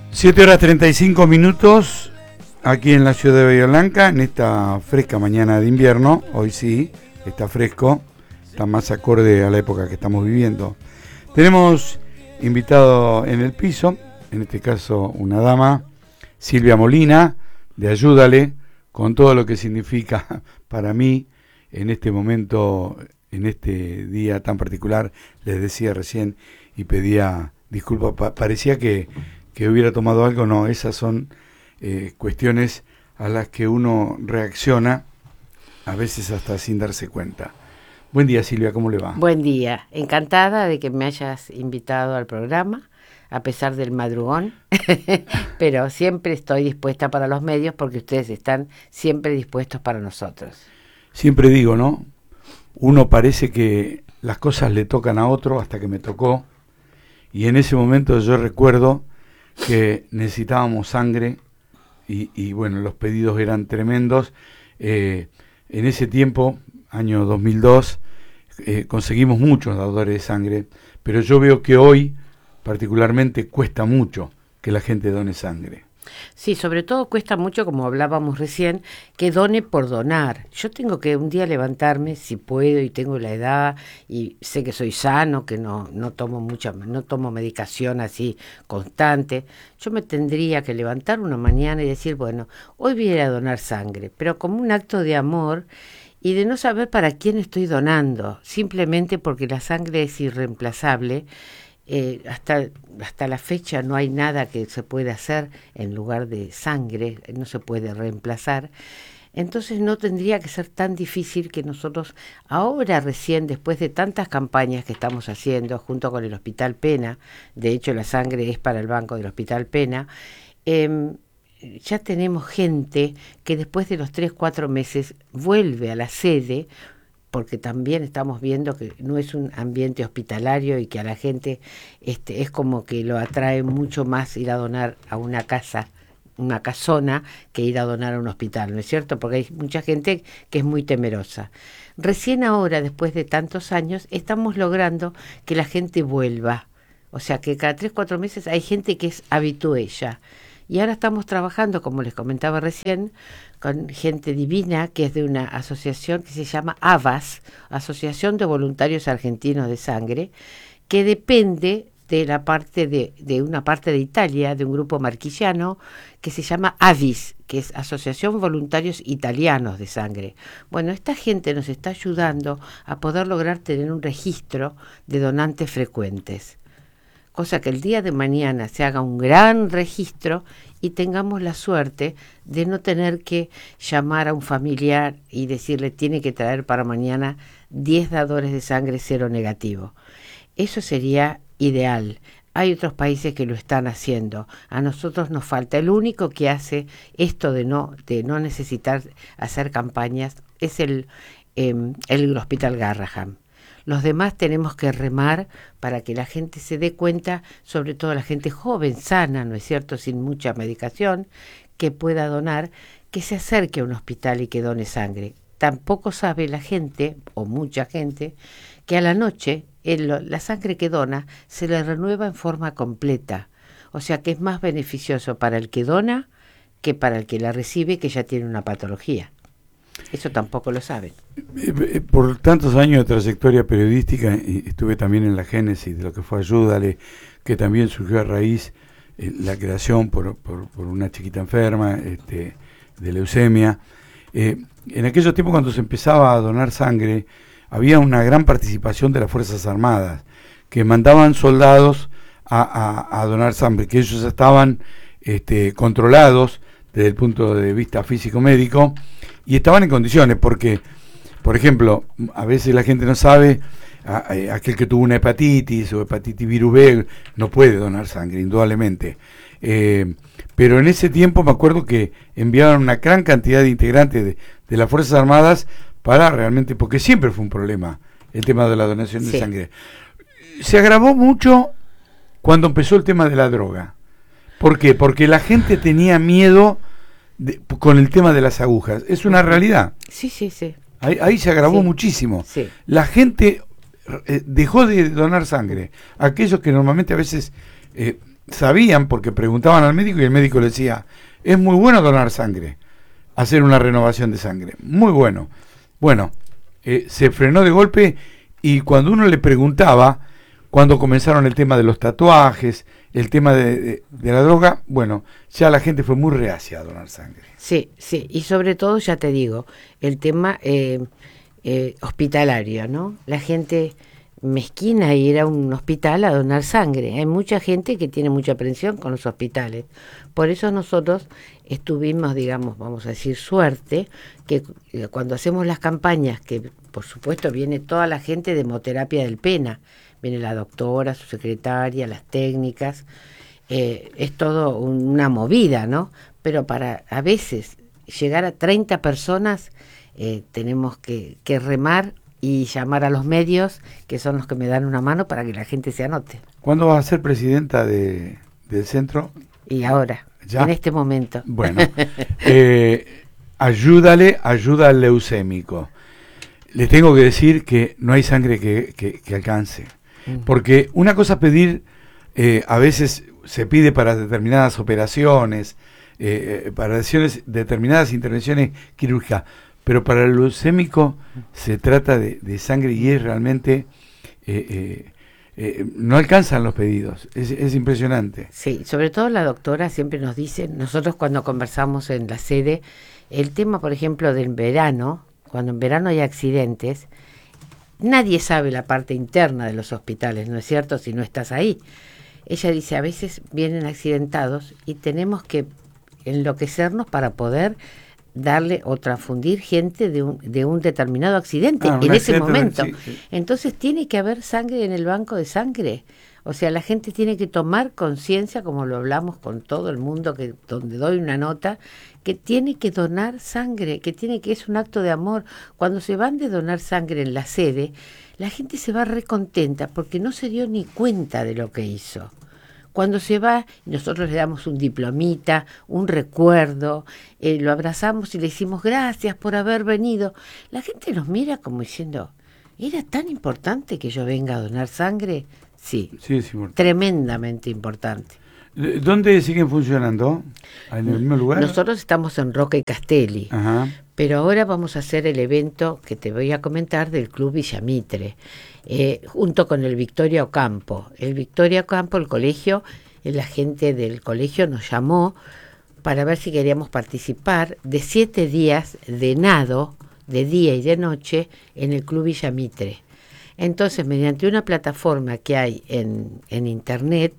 7:35 aquí en la ciudad de Bahía Blanca, en esta fresca mañana de invierno. Hoy sí, está fresco, está más acorde a la época que estamos viviendo. Tenemos invitado en el piso, en este caso una dama, Silvia Molina, de Ayúdale, con todo lo que significa para mí en este momento, en este día tan particular. Les decía recién y pedía disculpas, parecía que hubiera tomado algo. No, esas son cuestiones a las que uno reacciona, a veces hasta sin darse cuenta. Buen día, Silvia, ¿cómo le va? Buen día, encantada de que me hayas invitado al programa, a pesar del madrugón, pero siempre estoy dispuesta para los medios porque ustedes están siempre dispuestos para nosotros. Siempre digo, ¿no? Uno parece que las cosas le tocan a otro hasta que me tocó, y en ese momento yo recuerdo que necesitábamos sangre y bueno, los pedidos eran tremendos. En ese tiempo, año 2002, conseguimos muchos dadores de sangre, pero yo veo que hoy particularmente cuesta mucho que la gente done sangre. Sí, sobre todo cuesta mucho, como hablábamos recién, que done por donar. Yo tengo que un día levantarme, si puedo, y tengo la edad, y sé que soy sano, que no tomo medicación así constante. Yo me tendría que levantar una mañana y decir, bueno, hoy voy a ir a donar sangre, pero como un acto de amor y de no saber para quién estoy donando, simplemente porque la sangre es irreemplazable. Hasta la fecha no hay nada que se pueda hacer en lugar de sangre, no se puede reemplazar. Entonces no tendría que ser tan difícil que nosotros ahora recién, después de tantas campañas que estamos haciendo junto con el Hospital Pena, de hecho la sangre es para el banco del Hospital Pena, ya tenemos gente que después de los 3-4 meses vuelve a la sede, porque también estamos viendo que no es un ambiente hospitalario y que a la gente es como que lo atrae mucho más ir a donar a una casa, una casona, que ir a donar a un hospital, ¿no es cierto? Porque hay mucha gente que es muy temerosa. Recién ahora, después de tantos años, estamos logrando que la gente vuelva. O sea, que cada 3-4 meses hay gente que es habitué ya. Y ahora estamos trabajando, como les comentaba recién, con gente divina que es de una asociación que se llama AVAS, Asociación de Voluntarios Argentinos de Sangre, que depende de la parte de una parte de Italia, de un grupo marquillano que se llama AVIS, que es Asociación Voluntarios Italianos de Sangre. Bueno, esta gente nos está ayudando a poder lograr tener un registro de donantes frecuentes, cosa que el día de mañana se haga un gran registro y tengamos la suerte de no tener que llamar a un familiar y decirle tiene que traer para mañana 10 dadores de sangre cero negativo. Eso sería ideal. Hay otros países que lo están haciendo. A nosotros nos falta. El único que hace esto de no necesitar hacer campañas es el Hospital Garrahan. Los demás tenemos que remar para que la gente se dé cuenta, sobre todo la gente joven, sana, ¿no es cierto?, sin mucha medicación, que pueda donar, que se acerque a un hospital y que done sangre. Tampoco sabe la gente, o mucha gente, que a la noche la sangre que dona se le renueva en forma completa. O sea que es más beneficioso para el que dona que para el que la recibe, que ya tiene una patología. Eso tampoco lo saben. Por tantos años de trayectoria periodística, y estuve también en la génesis de lo que fue Ayúdale, que también surgió a raíz la creación por una chiquita enferma de leucemia. En aquellos tiempos, cuando se empezaba a donar sangre, había una gran participación de las Fuerzas Armadas, que mandaban soldados a donar sangre, que ellos estaban controlados desde el punto de vista físico-médico, y estaban en condiciones, porque, por ejemplo, a veces la gente no sabe, aquel que tuvo una hepatitis o hepatitis virus B no puede donar sangre, indudablemente. Pero en ese tiempo me acuerdo que enviaron una gran cantidad de integrantes de las Fuerzas Armadas para realmente, porque siempre fue un problema el tema de la donación de sangre. Se agravó mucho cuando empezó el tema de la droga. ¿Por qué? Porque la gente tenía miedo con el tema de las agujas. Es una realidad. Sí. Ahí se agravó muchísimo. Sí. La gente dejó de donar sangre. Aquellos que normalmente a veces sabían porque preguntaban al médico y el médico le decía, es muy bueno donar sangre, hacer una renovación de sangre, muy bueno. Bueno, se frenó de golpe y cuando uno le preguntaba, cuando comenzaron el tema de los tatuajes, el tema de la droga, bueno, ya la gente fue muy reacia a donar sangre. Sí, sí, y sobre todo, ya te digo, el tema hospitalario, ¿no? La gente mezquina ir a un hospital a donar sangre. Hay mucha gente que tiene mucha aprensión con los hospitales. Por eso nosotros estuvimos, digamos, vamos a decir, suerte, que cuando hacemos las campañas, que por supuesto viene toda la gente de hemoterapia del Pena, viene la doctora, su secretaria, las técnicas, es todo una movida, ¿no? Pero para a veces llegar a 30 personas tenemos que remar y llamar a los medios, que son los que me dan una mano para que la gente se anote. ¿Cuándo vas a ser presidenta del centro? Y ahora, ¿ya? En este momento. Bueno, ayuda al leucémico. Les tengo que decir que no hay sangre que alcance. Porque una cosa es pedir, a veces se pide para determinadas operaciones, para determinadas intervenciones quirúrgicas, pero para el leucémico se trata de sangre y es realmente, no alcanzan los pedidos, es impresionante. Sí, sobre todo la doctora siempre nos dice, nosotros cuando conversamos en la sede, el tema por ejemplo del verano, cuando en verano hay accidentes, nadie sabe la parte interna de los hospitales, ¿no es cierto? Si no estás ahí. Ella dice, a veces vienen accidentados y tenemos que enloquecernos para poder darle o transfundir gente de un determinado accidente en ese momento. Sí. Entonces tiene que haber sangre en el banco de sangre. O sea, la gente tiene que tomar conciencia, como lo hablamos con todo el mundo, que donde doy una nota, que tiene que donar sangre, que es un acto de amor. Cuando se van de donar sangre en la sede, la gente se va recontenta porque no se dio ni cuenta de lo que hizo. Cuando se va, nosotros le damos un diplomita, un recuerdo, lo abrazamos y le decimos gracias por haber venido. La gente nos mira como diciendo, ¿era tan importante que yo venga a donar sangre? Sí, es tremendamente importante. ¿Dónde siguen funcionando? ¿En el mismo lugar? Nosotros estamos en Roca y Castelli, pero ahora vamos a hacer el evento que te voy a comentar del Club Villa Mitre, junto con el Victoria Ocampo. El Victoria Ocampo, el colegio, la gente del colegio nos llamó para ver si queríamos participar de 7 días de nado, de día y de noche, en el Club Villa Mitre. Entonces, mediante una plataforma que hay en internet,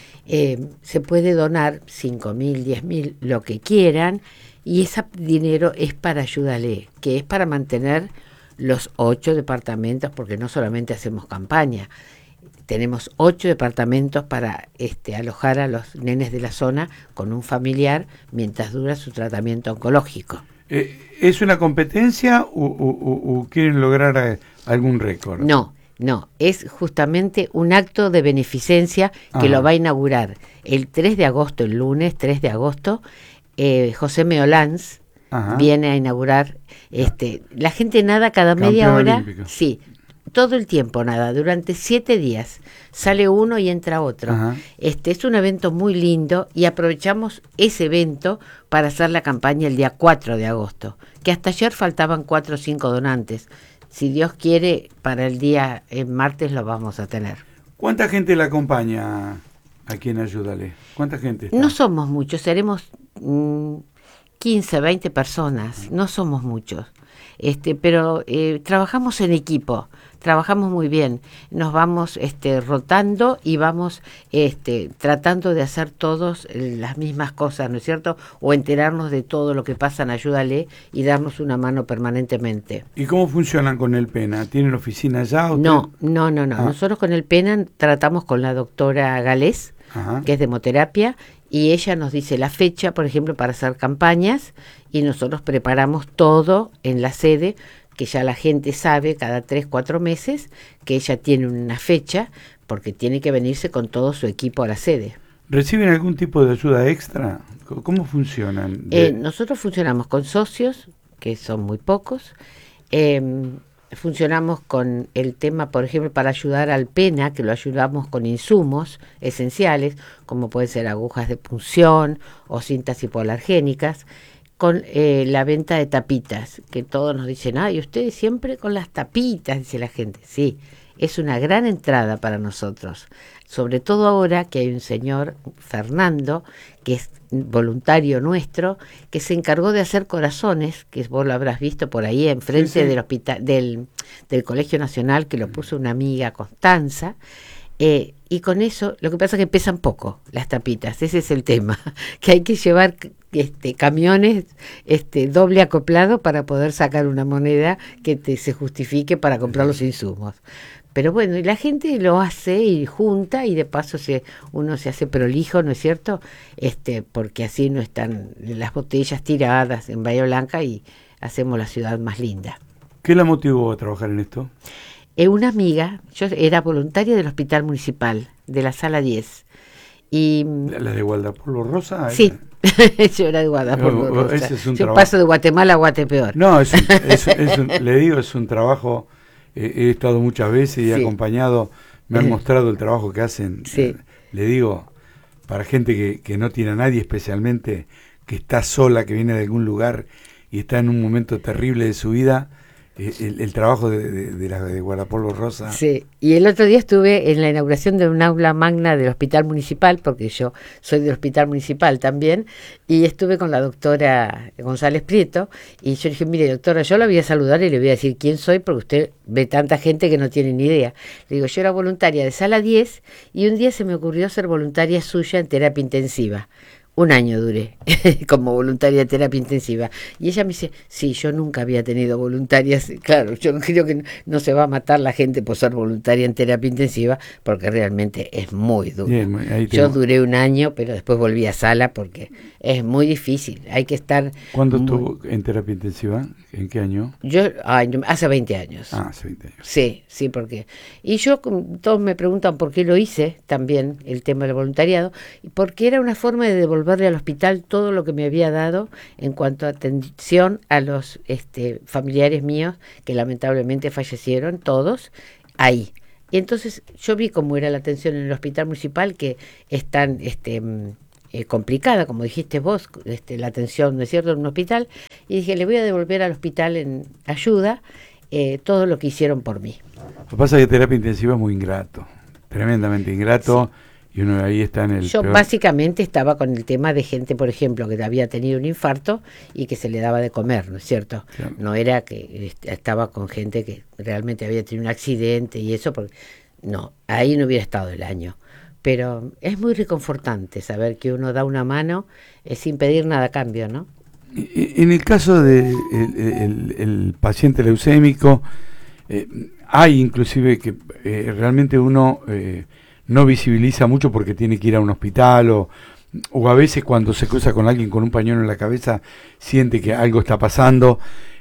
se puede donar 5.000, 10.000, lo que quieran, y ese dinero es para Ayúdale, que es para mantener los 8 departamentos, porque no solamente hacemos campaña, tenemos 8 departamentos para alojar a los nenes de la zona con un familiar mientras dura su tratamiento oncológico. ¿Es una competencia o quieren lograr algún récord? No, es justamente un acto de beneficencia que lo va a inaugurar el 3 de agosto, el lunes 3 de agosto, José Meolanz viene a inaugurar, la gente nada cada media hora, olímpico. Sí, todo el tiempo nada, durante 7 días, sale uno y entra otro. Es un evento muy lindo y aprovechamos ese evento para hacer la campaña el día 4 de agosto, que hasta ayer faltaban 4 o 5 donantes. Si Dios quiere, para el día martes lo vamos a tener. ¿Cuánta gente la acompaña aquí en Ayúdale? ¿Cuánta gente está? No somos muchos, seremos 15, 20 personas, no somos muchos. Pero trabajamos en equipo, trabajamos muy bien, nos vamos rotando y vamos tratando de hacer todos las mismas cosas, ¿no es cierto? O enterarnos de todo lo que pasa en Ayúdale y darnos una mano permanentemente. ¿Y cómo funcionan con el Pena? ¿Tienen oficina ya? No. Nosotros con el Pena tratamos con la doctora Galés, que es de hemoterapia, y ella nos dice la fecha, por ejemplo, para hacer campañas, y nosotros preparamos todo en la sede, que ya la gente sabe cada 3, 4 meses que ella tiene una fecha, porque tiene que venirse con todo su equipo a la sede. ¿Reciben algún tipo de ayuda extra? ¿Cómo funcionan? Nosotros funcionamos con socios, que son muy pocos, funcionamos con el tema, por ejemplo, para ayudar al PENA, que lo ayudamos con insumos esenciales, como pueden ser agujas de punción o cintas hipoalergénicas, con la venta de tapitas, que todos nos dicen, ay, ustedes siempre con las tapitas, dice la gente. Sí, es una gran entrada para nosotros, sobre todo ahora que hay un señor, Fernando, que es voluntario nuestro, que se encargó de hacer corazones, que vos lo habrás visto por ahí enfrente sí, sí. del hospital, del Colegio Nacional, que lo puso una amiga, Constanza, y con eso, lo que pasa es que pesan poco las tapitas, ese es el tema, que hay que llevar camiones doble acoplado para poder sacar una moneda que se justifique para comprar los insumos. Pero bueno, y la gente lo hace y junta y de paso uno se hace prolijo, ¿no es cierto? Porque así no están las botellas tiradas en Bahía Blanca y hacemos la ciudad más linda. ¿Qué la motivó a trabajar en esto? Una amiga, yo era voluntaria del Hospital Municipal, de la Sala 10. Y, ¿La de Guardapolvo Rosa? Sí, yo era de Guardapolvo Rosa. Ese es un yo trabajo. Paso de Guatemala a Guatepeor. No, le digo, es un trabajo... he estado muchas veces y he acompañado, me han mostrado el trabajo que hacen. Sí. Le digo, para gente que no tiene a nadie, especialmente que está sola, que viene de algún lugar y está en un momento terrible de su vida, el trabajo de la de Guardapolvo Rosa. Sí, y el otro día estuve en la inauguración de un aula magna del Hospital Municipal, porque yo soy del Hospital Municipal también, y estuve con la doctora González Prieto, y yo dije, mire doctora, yo la voy a saludar y le voy a decir quién soy, porque usted ve tanta gente que no tiene ni idea. Le digo, yo era voluntaria de Sala 10, y un día se me ocurrió ser voluntaria suya en terapia intensiva. Un año duré como voluntaria de terapia intensiva. Y ella me dice, sí, yo nunca había tenido voluntarias. Claro, yo creo que no se va a matar la gente por ser voluntaria en terapia intensiva, porque realmente es muy duro. Bien, yo duré un año, pero después volví a Sala porque es muy difícil. Hay que estar... ¿Cuándo estuvo en terapia intensiva? ¿En qué año? Yo, hace 20 años. Ah, hace 20 años. Sí, sí, porque... Y yo, todos me preguntan por qué lo hice, también, el tema del voluntariado, porque era una forma de devolverle al hospital todo lo que me había dado en cuanto a atención a los familiares míos, que lamentablemente fallecieron, todos, ahí. Y entonces yo vi cómo era la atención en el hospital municipal, que es tan... complicada, como dijiste vos, la atención, ¿no es cierto?, en un hospital, y dije, le voy a devolver al hospital en ayuda todo lo que hicieron por mí. Lo que pasa es que terapia intensiva es muy ingrato, tremendamente ingrato, sí. Y uno ahí está en el Yo peor. Básicamente estaba con el tema de gente, por ejemplo, que había tenido un infarto y que se le daba de comer, ¿no es cierto? Claro. No era que estaba con gente que realmente había tenido un accidente y eso, porque no, ahí no hubiera estado el año. Pero es muy reconfortante saber que uno da una mano sin pedir nada a cambio, ¿no? En el caso de el paciente leucémico, hay inclusive que realmente uno no visibiliza mucho porque tiene que ir a un hospital o a veces cuando se cruza con alguien con un pañuelo en la cabeza siente que algo está pasando,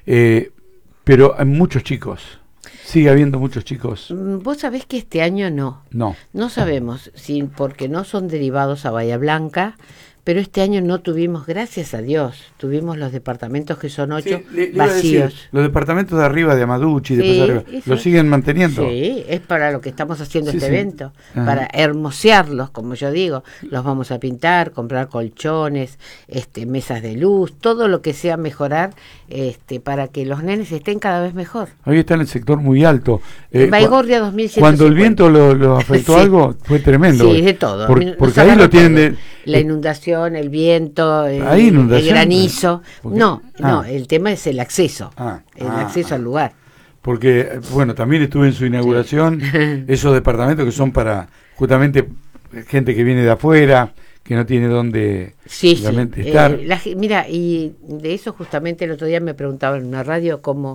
pero hay muchos chicos. Sigue habiendo muchos chicos. Vos sabés que este año no. No sabemos, si porque no son derivados a Bahía Blanca, pero este año no tuvimos, gracias a Dios, tuvimos los departamentos que son 8 vacíos. Decir, los departamentos de arriba de Amaduchi, de Paso Arriba, ¿los siguen manteniendo? Sí, es para lo que estamos haciendo evento, para hermosearlos, como yo digo. Los vamos a pintar, comprar colchones, mesas de luz, todo lo que sea mejorar para que los nenes estén cada vez mejor. Ahí está en el sector muy alto. Baigorria 2150. Cuando el viento lo afectó algo, fue tremendo. Sí, de todo. Porque ahí lo tienen la inundación, el viento, el granizo. No, el tema es el acceso, acceso al lugar. Porque, bueno, también estuve en su inauguración, esos departamentos que son para justamente gente que viene de afuera, que no tiene dónde realmente estar. Mira, y de eso justamente el otro día me preguntaban en una radio cómo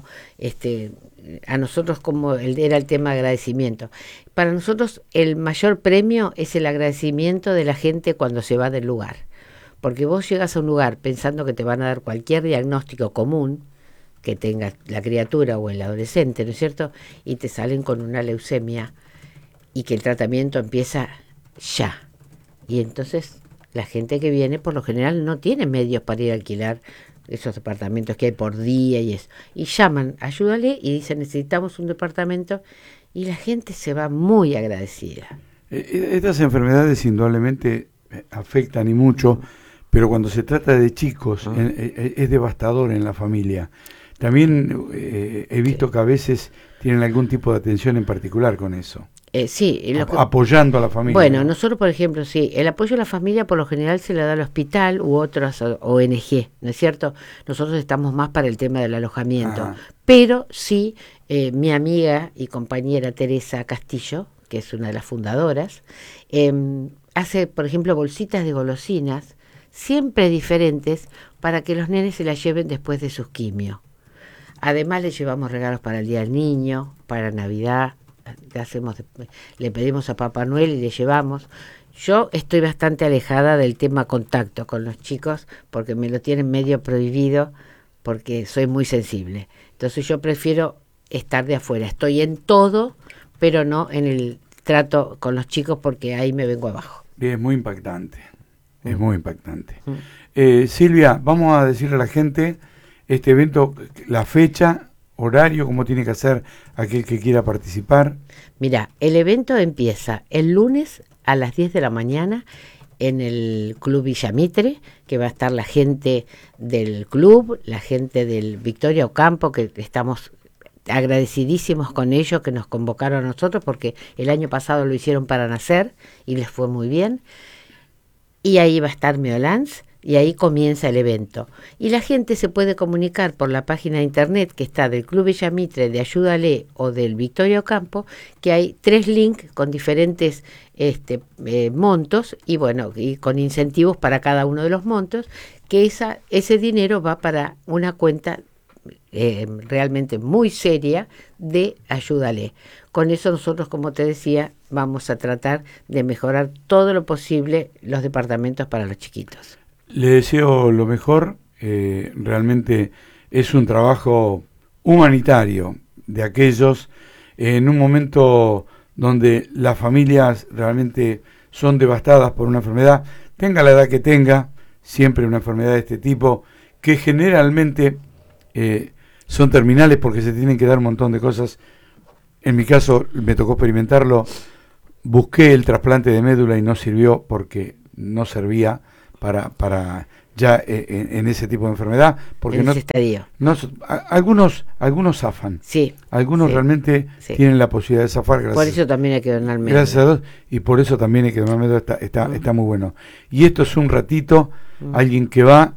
a nosotros como era el tema de agradecimiento. Para nosotros el mayor premio es el agradecimiento de la gente cuando se va del lugar. Porque vos llegas a un lugar pensando que te van a dar cualquier diagnóstico común que tenga la criatura o el adolescente, ¿no es cierto? Y te salen con una leucemia y que el tratamiento empieza ya. Y entonces la gente que viene por lo general no tiene medios para ir a alquilar esos departamentos que hay por día y eso. Y llaman, ayúdale, y dicen, necesitamos un departamento, y la gente se va muy agradecida. Estas enfermedades indudablemente afectan y mucho, pero cuando se trata de chicos es devastador en la familia. También he visto que a veces tienen algún tipo de atención en particular con eso. Sí, apoyando a la familia. Bueno, nosotros, por ejemplo, sí, el apoyo a la familia por lo general se le da al hospital u otras ONG, ¿no es cierto? Nosotros estamos más para el tema del alojamiento, pero sí, mi amiga y compañera Teresa Castillo, que es una de las fundadoras, hace, por ejemplo, bolsitas de golosinas, siempre diferentes, para que los nenes se las lleven después de sus quimios. Además le llevamos regalos para el Día del Niño, para Navidad, le pedimos a Papá Noel y le llevamos. Yo estoy bastante alejada del tema contacto con los chicos porque me lo tienen medio prohibido porque soy muy sensible. Entonces yo prefiero estar de afuera. Estoy en todo, pero no en el trato con los chicos porque ahí me vengo abajo. Es muy impactante, es muy impactante. Silvia, vamos a decirle a la gente este evento, la fecha, horario, cómo tiene que hacer aquel que quiera participar. Mira, el evento empieza el lunes a las 10 de la mañana en el Club Villa Mitre, que va a estar la gente del club, la gente del Victoria Ocampo, que estamos agradecidísimos con ellos que nos convocaron a nosotros porque el año pasado lo hicieron para nacer y les fue muy bien. Y ahí va a estar Meolans y ahí comienza el evento. Y la gente se puede comunicar por la página de internet que está del Club Villa Mitre, de Ayúdale o del Victoria Ocampo, que hay 3 links con diferentes montos y bueno, y con incentivos para cada uno de los montos, que ese dinero va para una cuenta realmente muy seria de Ayúdale. Con eso nosotros, como te decía, vamos a tratar de mejorar todo lo posible los departamentos para los chiquitos. Le deseo lo mejor, realmente es un trabajo humanitario de aquellos en un momento donde las familias realmente son devastadas por una enfermedad, tenga la edad que tenga, siempre una enfermedad de este tipo, que generalmente son terminales porque se tienen que dar un montón de cosas. En mi caso me tocó experimentarlo, busqué el trasplante de médula y no sirvió porque no servía para ya en ese tipo de enfermedad, porque en ese estadio. Algunos zafan, sí, algunos realmente tienen la posibilidad de zafar. Gracias, por eso también hay que donar médula. Gracias a Dios, y por eso también hay que donar médula, está muy bueno. Y esto es un ratito, alguien que va,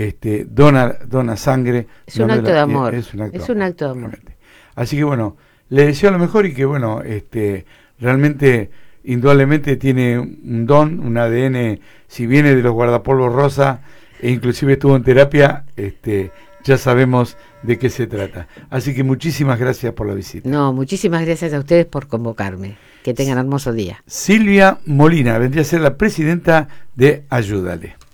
dona sangre. Es un acto de amor. Es un acto de amor. Así que bueno, le deseo lo mejor y que bueno, realmente indudablemente tiene un don, un ADN, si viene de los guardapolvos rosa e inclusive estuvo en terapia, ya sabemos de qué se trata. Así que muchísimas gracias por la visita. No, muchísimas gracias a ustedes por convocarme. Que tengan hermoso día. Silvia Molina vendría a ser la presidenta de Ayúdale.